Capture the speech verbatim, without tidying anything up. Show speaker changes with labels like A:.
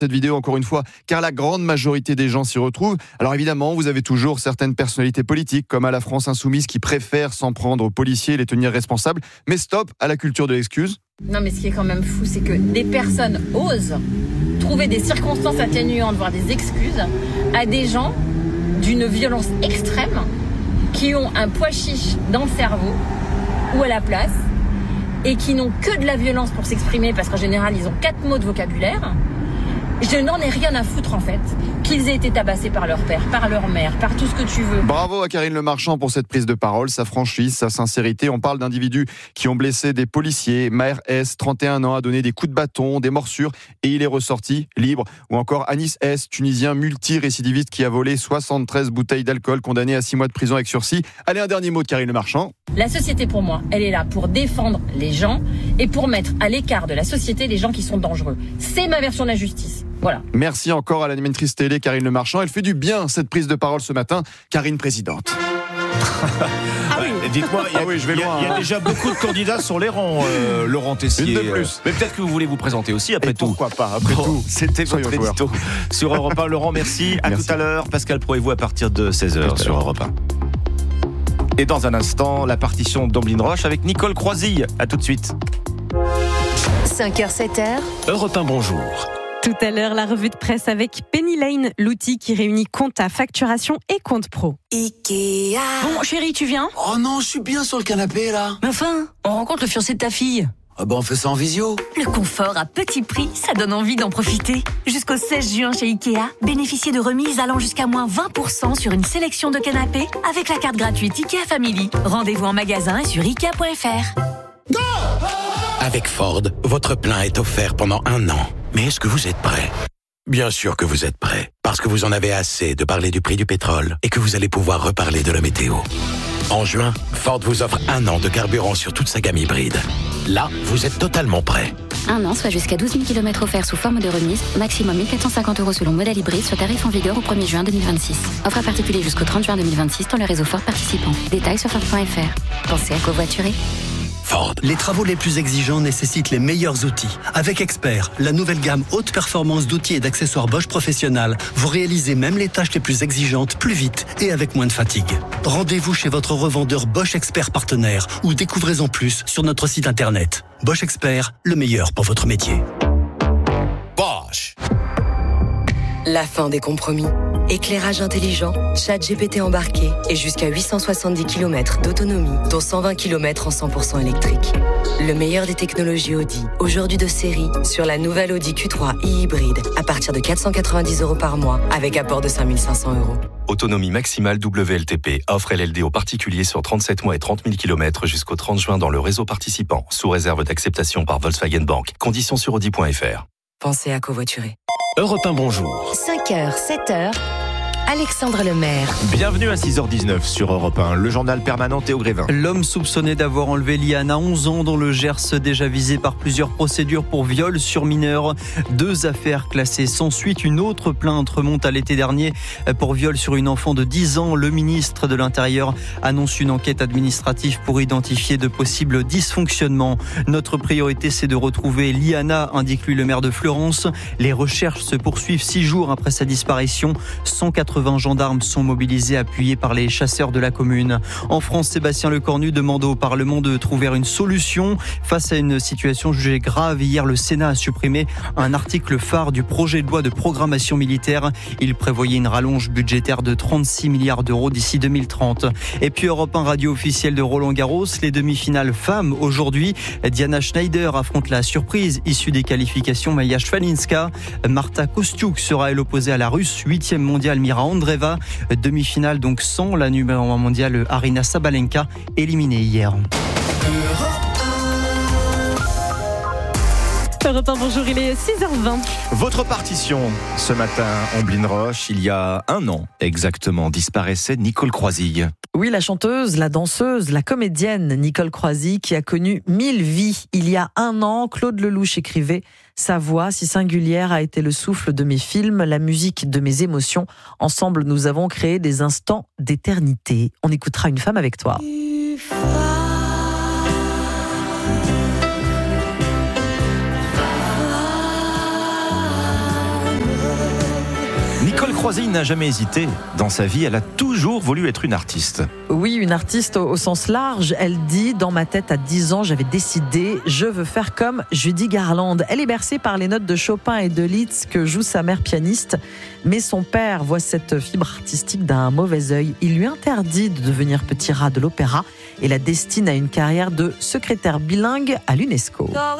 A: Cette vidéo, encore une fois, car la grande majorité des gens s'y retrouvent. Alors évidemment, vous avez toujours certaines personnalités politiques, comme à la France Insoumise, qui préfèrent s'en prendre aux policiers et les tenir responsables. Mais stop à la culture de l'excuse.
B: Non, mais ce qui est quand même fou, c'est que des personnes osent trouver des circonstances atténuantes, voire des excuses, à des gens d'une violence extrême, qui ont un pois chiche dans le cerveau, ou à la place, et qui n'ont que de la violence pour s'exprimer, parce qu'en général, ils ont quatre mots de vocabulaire. Je n'en ai rien à foutre, en fait, qu'ils aient été tabassés par leur père, par leur mère, par tout ce que tu veux.
A: Bravo à Karine Le Marchand pour cette prise de parole, sa franchise, sa sincérité. On parle d'individus qui ont blessé des policiers. Maher S, trente et un ans, a donné des coups de bâton, des morsures, et il est ressorti libre. Ou encore Anis S, tunisien multirécidiviste qui a volé soixante-treize bouteilles d'alcool, condamné à six mois de prison avec sursis. Allez, un dernier mot de Karine Le Marchand.
B: La société, pour moi, elle est là pour défendre les gens et pour mettre à l'écart de la société les gens qui sont dangereux. C'est ma version de la justice. Voilà.
A: Merci encore à l'animatrice télé Karine Le Marchand. Elle fait du bien, cette prise de parole ce matin. Karine présidente.
C: Ah oui. Ouais, dites-moi, il y, ah oui, y, y a déjà beaucoup de candidats sur les rangs, euh, Laurent Tessier.
A: Une de plus.
C: Euh, mais peut-être que vous voulez vous présenter aussi après
A: Et
C: tout.
A: Pourquoi pas, après bon, tout.
C: C'était votre édito sur Europe un. Laurent, merci. À merci. Tout à l'heure. Pascal Pro et vous à partir de seize heures sur Europe un. Et dans un instant, la partition d'Amblin Roche avec Nicole Croisille. À tout de suite.
D: cinq heures, sept heures.
C: Europe un, bonjour.
E: Tout à l'heure, la revue de presse avec Penny Lane, l'outil qui réunit compta, facturation et compte pro.
F: Ikea.
G: Bon, chérie, tu viens ?
F: Oh non, je suis bien sur le canapé, là.
G: Mais enfin, on rencontre le fiancé de ta fille.
F: Ah bah on fait ça en visio.
G: Le confort à petit prix, ça donne envie d'en profiter. Jusqu'au seize juin chez Ikea, bénéficiez de remises allant jusqu'à moins vingt pour cent sur une sélection de canapés avec la carte gratuite Ikea Family. Rendez-vous en magasin et sur ikea point f r.
F: Go ! Avec Ford, votre plein est offert pendant un an. Mais est-ce que vous êtes prêt ? Bien sûr que vous êtes prêt, parce que vous en avez assez de parler du prix du pétrole et que vous allez pouvoir reparler de la météo. En juin, Ford vous offre un an de carburant sur toute sa gamme hybride. Là, vous êtes totalement prêt.
H: Un an, soit jusqu'à douze mille kilomètres offerts sous forme de remise, maximum mille quatre cent cinquante euros selon modèle hybride, soit tarif en vigueur au premier juin deux mille vingt-six. Offre à particulier jusqu'au trente juin deux mille vingt-six dans le réseau Ford participant. Détails sur Ford point f r. Pensez à covoiturer.
I: Ford. Les travaux les plus exigeants nécessitent les meilleurs outils. Avec Expert, la nouvelle gamme haute performance d'outils et d'accessoires Bosch Professionnal, vous réalisez même les tâches les plus exigeantes plus vite et avec moins de fatigue. Rendez-vous chez votre revendeur Bosch Expert partenaire ou découvrez-en plus sur notre site internet. Bosch Expert, le meilleur pour votre métier.
F: Bosch.
D: La fin des compromis. Éclairage intelligent, chat G P T embarqué et jusqu'à huit cent soixante-dix kilomètres d'autonomie, dont cent vingt kilomètres en cent pour cent électrique. Le meilleur des technologies Audi, aujourd'hui de série, sur la nouvelle Audi Q trois e-hybride, à partir de quatre cent quatre-vingt-dix euros par mois, avec apport de cinq mille cinq cents euros.
J: Autonomie maximale W L T P. Offre L L D aux particuliers sur trente-sept mois et trente mille kilomètres jusqu'au trente juin dans le réseau participant, sous réserve d'acceptation par Volkswagen Bank. Conditions sur audi point f r.
D: Pensez à covoiturer.
C: Europe un, bonjour.
D: cinq heures, sept heures. Alexandre Lemaire.
C: Bienvenue à six heures dix-neuf sur Europe un, le journal permanent Théo Grévin.
K: L'homme soupçonné d'avoir enlevé Liana, onze ans, dans le Gers, déjà visé par plusieurs procédures pour viol sur mineur. Deux affaires classées sans suite. Une autre plainte remonte à l'été dernier pour viol sur une enfant de dix ans. Le ministre de l'Intérieur annonce une enquête administrative pour identifier de possibles dysfonctionnements. Notre priorité, c'est de retrouver Liana, indique-lui le maire de Fleurance. Les recherches se poursuivent six jours après sa disparition. cent quatre-vingts gendarmes sont mobilisés, appuyés par les chasseurs de la commune. En France, Sébastien Lecornu demande au Parlement de trouver une solution face à une situation jugée grave. Hier, le Sénat a supprimé un article phare du projet de loi de programmation militaire. Il prévoyait une rallonge budgétaire de trente-six milliards d'euros d'ici deux mille trente. Et puis Europe un, radio officielle de Roland Garros, les demi-finales femmes aujourd'hui. Diana Schneider affronte la surprise issue des qualifications Maïa Shvalinska. Marta Kostyuk sera elle opposée à la Russe, huitième mondiale Mira Andreeva. Demi-finale donc sans la numéro un mondiale Arina Sabalenka, éliminée hier.
E: Europe un, bonjour, il est six heures vingt.
C: Votre partition ce matin, Amblin Roche, il y a un an exactement, disparaissait Nicole Croisille.
L: Oui, la chanteuse, la danseuse, la comédienne Nicole Croisille qui a connu mille vies. Il y a un an, Claude Lelouch écrivait « Sa voix, si singulière, a été le souffle de mes films, la musique de mes émotions. Ensemble, nous avons créé des instants d'éternité. » On écoutera Une femme avec toi.
C: Nicole Croisille n'a jamais hésité dans sa vie, elle a toujours voulu être une artiste.
L: Oui, une artiste au, au sens large. Elle dit, dans ma tête à dix ans, j'avais décidé, je veux faire comme Judy Garland. Elle est bercée par les notes de Chopin et de Liszt que joue sa mère pianiste. Mais son père voit cette fibre artistique d'un mauvais œil. Il lui interdit de devenir petit rat de l'opéra et la destine à une carrière de secrétaire bilingue à l'UNESCO.